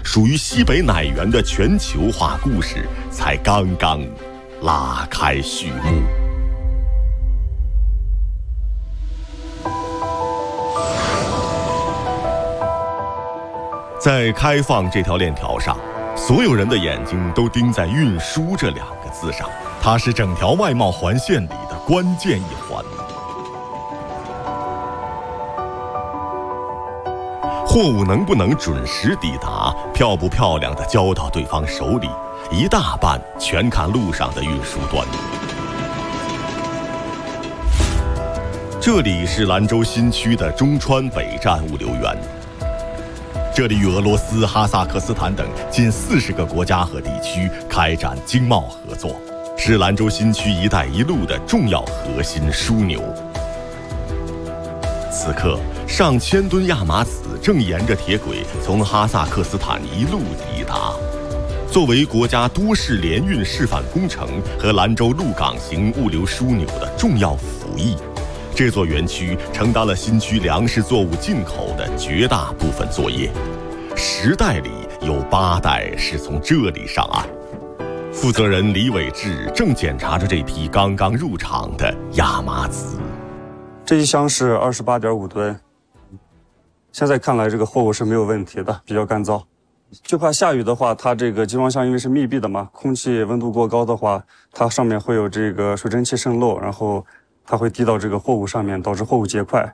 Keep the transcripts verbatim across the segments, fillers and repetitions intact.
属于西北乃源的全球化故事才刚刚拉开序幕。在开放这条链条上，所有人的眼睛都盯在运输这两个字上，它是整条外贸环线里的关键一环。货物能不能准时抵达，漂不漂亮地交到对方手里，一大半全看路上的运输端。这里是兰州新区的中川北站物流园，这里与俄罗斯、哈萨克斯坦等近四十个国家和地区开展经贸合作，是兰州新区“一带一路”的重要核心枢纽。此刻，上千吨亚麻籽正沿着铁轨从哈萨克斯坦一路抵达。作为国家多式联运示范工程和兰州陆港型物流枢纽的重要辅翼，这座园区承担了新区粮食作物进口的绝大部分作业，十代里有八代是从这里上岸。负责人李伟志正检查着这批刚刚入场的亚麻籽。 这一箱是二十八点五吨，现在看来这个货物是没有问题的，比较干燥。就怕下雨的话，它这个集装箱因为是密闭的嘛，空气温度过高的话，它上面会有这个水蒸气渗漏，然后它会滴到这个货物上面，导致货物结块。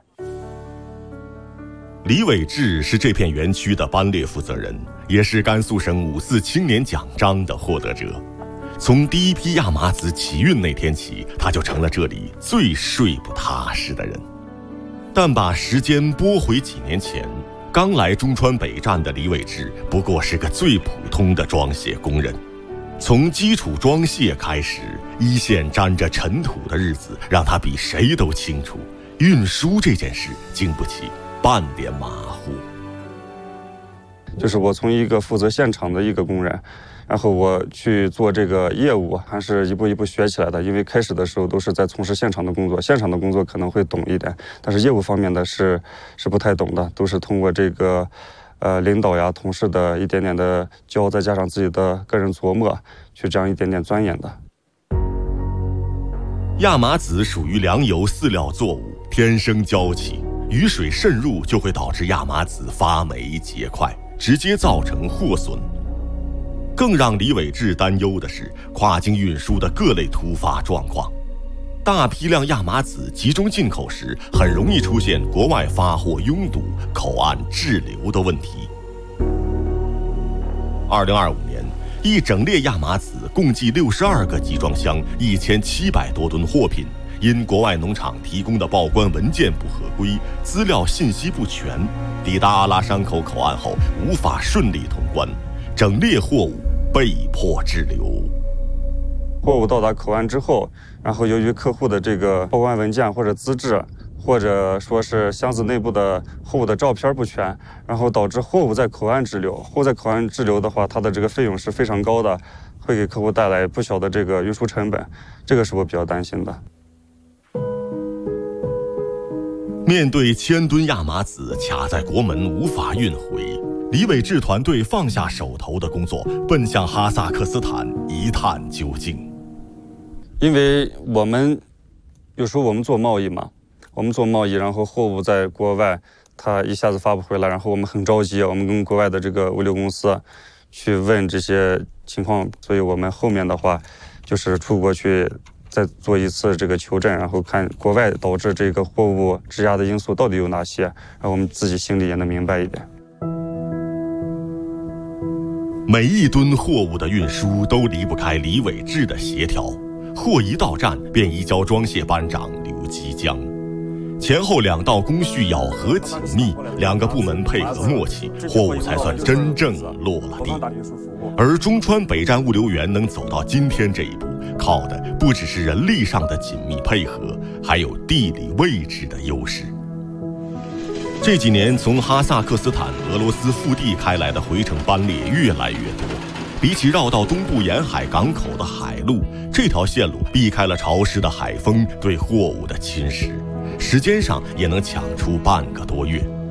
李伟志是这片园区的班列负责人，也是甘肃省五四青年奖章的获得者。从第一批亚麻籽起运那天起，他就成了这里最睡不踏实的人。但把时间拨回几年前，刚来中川北站的李伟志不过是个最普通的装卸工人。从基础装卸开始，一线沾着尘土的日子让他比谁都清楚，运输这件事经不起半点马虎。 就是我从一个负责现场的一个工人，然后我去做这个业务，还是一步一步学起来的。因为开始的时候都是在从事现场的工作，现场的工作可能会懂一点，但是业务方面的是是不太懂的，都是通过这个呃领导呀、同事的一点点的教，再加上自己的个人琢磨，去这样一点点钻研的。 亚麻籽属于粮油饲料作物，天生娇气，雨水渗入就会导致亚麻籽发霉结块，直接造成货损。更让李伟志担忧的是跨境运输的各类突发状况。大批量亚麻籽集中进口时，很容易出现国外发货拥堵、口岸滞留的问题。二零二五年，一整列亚麻籽共计六十二个集装箱，一千七百多吨货品，因国外农场提供的报关文件不合规、资料信息不全，抵达阿拉山口口岸后无法顺利通关，整列货物被迫滞留。 货物到达口岸之后，然后由于客户的这个报关文件或者资质，或者说是箱子内部的货物的照片不全，然后导致货物在口岸滞留。货物在口岸滞留的话，它的这个费用是非常高的，会给客户带来不小的这个运输成本，这个是我比较担心的。 面对千吨亚麻籽卡在国门无法运回，李伟志团队放下手头的工作，奔向哈萨克斯坦一探究竟。 因为我们有时候我们做贸易嘛，我们做贸易，然后货物在国外它一下子发不回来，然后我们很着急，我们跟国外的这个物流公司去问这些情况，所以我们后面的话就是出国去再做一次这个求证，然后看国外导致这个货物质押的因素到底有哪些，然后我们自己心里也能明白一点。 每一吨货物的运输都离不开李伟志的协调，货一到站便移交装卸班长刘基江，前后两道工序咬合紧密，两个部门配合默契，货物才算真正落了地。而中川北站物流园能走到今天这一步，靠的不只是人力上的紧密配合，还有地理位置的优势。这几年从哈萨克斯坦、俄罗斯腹地开来的回程班列越来越多，比起绕到东部沿海港口的海路，这条线路避开了潮湿的海风对货物的侵蚀，时间上也能抢出半个多月。